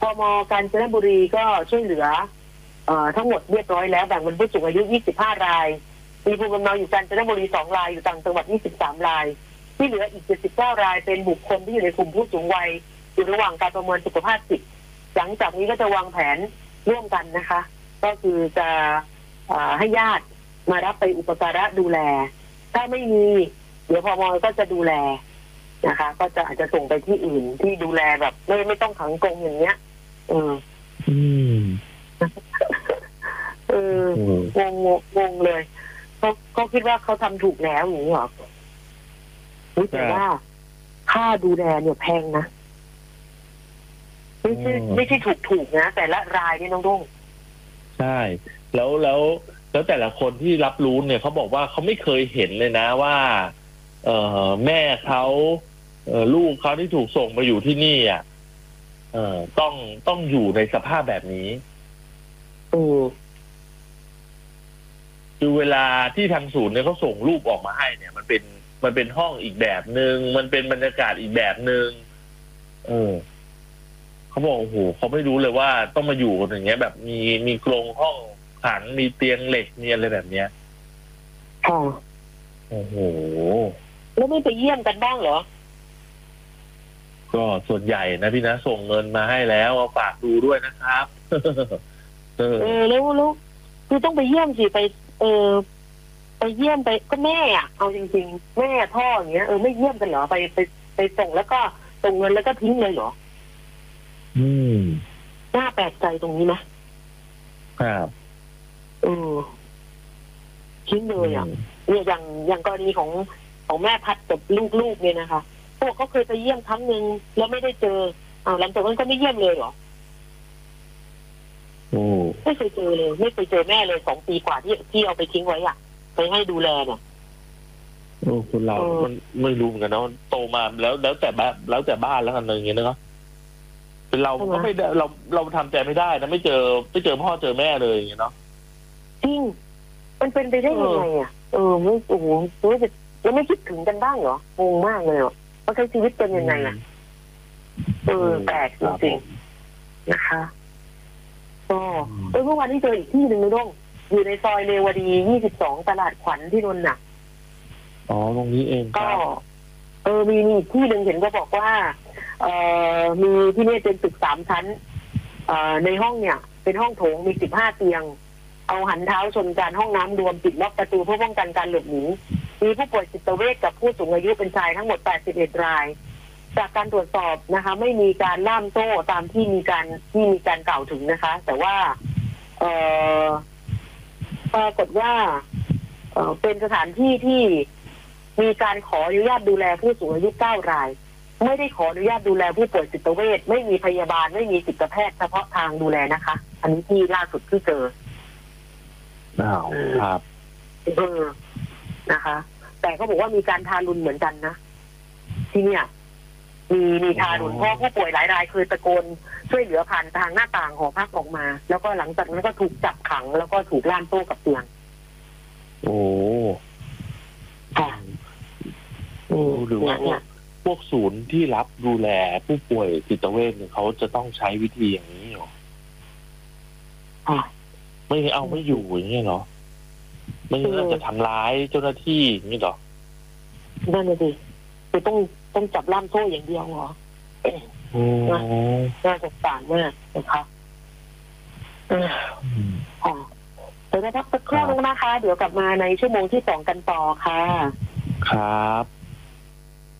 ม.กาญจนบุรีก็ช่วยเหลือทั้งหมดเรียบร้อยแล้วแบ่งเป็นผู้สูงอายุ25 รายมีภูมิลำเนาอยู่กาญจนบุรี2 รายอยู่ต่างจังหวัด23 รายที่เหลืออีก79 รายเป็นบุคคลที่อยู่ในกลุ่มผู้สูงวัยอยู่ระหว่างการประเมินสุขภาพจิตหลังจากนี้ก็จะวางแผนร่วมกันนะคะก็คือจะให้ญาติมารับไปอุปการะดูแลถ้าไม่มีเดี๋ยวพม.ก็จะดูแลนะคะก็จะอาจจะส่งไปที่อื่นที่ดูแลแบบไม่ต้องขังกรงอย่างเงี้ยงงเลยเขาคิดว่าเขาทำถูกแล้วอย่างนี้หรอแต่ว่าค่าดูแลเนี่ยแพงนะไม่ใช่ถูกนะแต่ละรายนี่น้องดุ้งใช่แล้วแต่ละคนที่รับรู้เนี่ยเขาบอกว่าเขาไม่เคยเห็นเลยนะว่าแม่เขาลูกเขาที่ถูกส่งมาอยู่ที่นี่อ่ะต้องอยู่ในสภาพแบบนี้คือเวลาที่ทางศูนย์เนี่ยเขาส่งรูปออกมาให้เนี่ยมันเป็นห้องอีกแบบหนึ่งมันเป็นบรรยากาศอีกแบบหนึ่งเขาบอกโอ้โหเขาไม่รู้เลยว่าต้องมาอยู่กันอย่างเงี้ยแบบมีกรงห้องขังมีเตียงเหล็กมีอะไรแบบเนี้ยโอ้โหแล้วไม่ไปเยี่ยมกันบ้างเหรอก็ส่วนใหญ่นะพี่นะส่งเงินมาให้แล้วเอาฝากดูด้วยนะครับแล้วคือต้องไปเยี่ยมสิไปเยี่ยมไปก็แม่อะเอาจริงๆแม่พ่ออย่างเงี้ยไม่เยี่ยมกันเหรอไปส่งแล้วก็ส่งเงินแล้วก็ทิ้งเลยเหรอน่าแปลกใจตรงนี้ไหมครับทิ้งเลยอ่ะเนี่ยอย่างกรณีของแม่พัดกับลูกๆเนี่ยนะคะพวกเขาเคยไปเยี่ยมครั้งนึงแล้วไม่ได้เจอหลังจากนั้นก็ไม่เยี่ยมเลยเหรอไม่เคยเจอเลยไม่เคยเจอแม่เลย2 ปีกว่าที่เอาไปทิ้งไว้อ่ะไปให้ดูแลเนี่ยคนเรามันไม่รู้เหมือนกันเนาะโตมาแล้วแต่บ้านแล้วกันอะไรอย่างเงี้ยนะครับเป็นเราก็ไม่ได้เราทำใจไม่ได้นะไม่เจอพ่อเจอแม่เลยอย่างเงี้ยเนาะจริงมันเป็นไปได้ยังไงอ่ะไม่โอ้โหแล้วไม่คิดถึงกันบ้างเหรองงมากเลยอ่ะว่าใช้ชีวิตเป็นยังไงอ่ะแปลกจริงๆนะคะก็เมื่อวานที่เจออีกที่หนึ่งนะน้องอยู่ในซอยเรวดี22ตลาดขวัญที่นนท์น่ะตรงนี้เองก็มีอีกที่หนึ่งเห็นก็บอกว่ามีที่นี่เป็นตึก3 ชั้นในห้องเนี่ยเป็นห้องโถงมี15 เตียงเอาหันเท้าชนกันห้องน้ำรวมปิดล็อกประตูเพื่อป้องกันการหลบหนีมีผู้ป่วยจิตเวชกับผู้สูงอายุเป็นชายทั้งหมด81 รายจากการตรวจสอบนะคะไม่มีการล่ามโซ่ตามที่มีการกล่าวถึงนะคะแต่ว่าปรากฏว่าเป็นสถานที่ที่มีการขออนุญาตดูแลผู้สูงอายุ9 รายไม่ได้ขออนุญาตดูแลผู้ป่วยจิตเวชไม่มีพยาบาลไม่มีจิตแพทย์เฉพาะทางดูแลนะคะอันนี้ที่ล่าสุดที่เจอครับนะคะแต่เขาบอกว่ามีการทารุณเหมือนกันนะที่เนี่ยมีทารุณเพราะผู้ป่วยหลายรายเคยตะโกนช่วยเหลือผ่านทางหน้าต่างหอพักออกมาแล้วก็หลังจากนั้นก็ถูกจับขังแล้วก็ถูกล่ามโซ่กับเตียงหรือว่าพวกศูนย์ที่รับดูแลผู้ป่วยจิตเวชเขาจะต้องใช้วิธีอย่างนี้หรอไม่เอาไม่อยู่อย่างนี้เหรอไม่งั้นจะทำร้ายเจ้าหน้าที่อย่างนี้หรอนั่นเลยดิคือต้องจับล่ามโซ่อย่างเดียวเหรอน่าสงสารมากนะคะเดี๋ยวจะพักสักครู่นึงนะคะเดี๋ยวกลับมาในชั่วโมงที่2กันต่อค่ะครับ